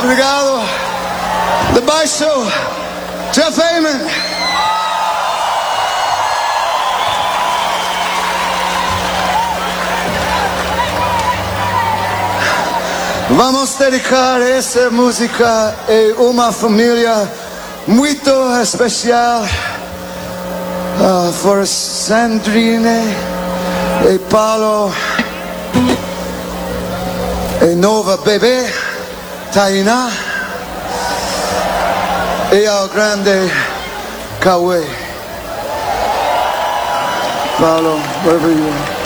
Obrigado. The baixo, Jeff Heyman. Vamos a dedicar esta música a una familia muy especial, for Sandrine e Paolo e Nova bebé Taina e al grande Kawe. Paolo, wherever you are.